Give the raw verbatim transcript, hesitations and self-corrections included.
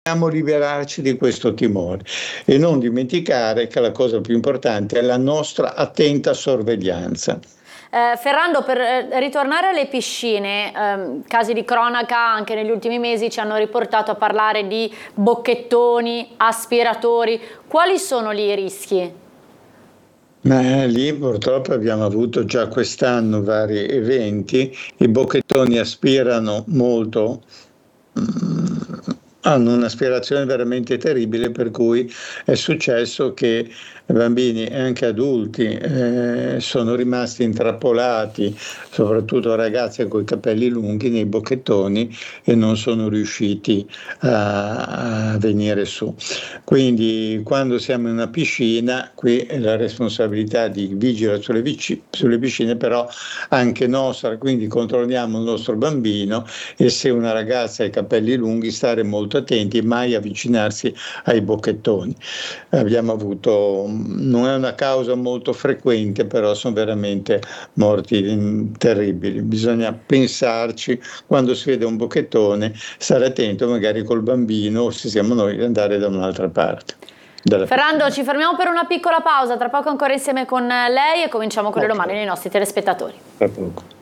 Dobbiamo liberarci di questo timore e non dimenticare che la cosa più importante è la nostra attenta sorveglianza. Eh, Ferrando, per eh, ritornare alle piscine, ehm, casi di cronaca anche negli ultimi mesi ci hanno riportato a parlare di bocchettoni, aspiratori. Quali sono lì i rischi? Ma lì purtroppo abbiamo avuto già quest'anno vari eventi, i bocchettoni aspirano molto, mm, hanno un'aspirazione veramente terribile, per cui è successo che bambini e anche adulti eh, sono rimasti intrappolati, soprattutto ragazzi con i capelli lunghi, nei bocchettoni e non sono riusciti a, a venire su. Quindi quando siamo in una piscina, qui è la responsabilità di vigilare sulle, vici- sulle piscine, però anche nostra, quindi controlliamo il nostro bambino e se una ragazza ha i capelli lunghi stare molto attenti e mai avvicinarsi ai bocchettoni. Abbiamo avuto, non è una causa molto frequente, però sono veramente morti mm, terribili. Bisogna pensarci quando si vede un bocchettone, stare attento magari col bambino o se siamo noi andare da un'altra parte. Ferrando, ci fermiamo per una piccola pausa, tra poco ancora insieme con lei e cominciamo con le Ok. domande dei nostri telespettatori. Tra poco.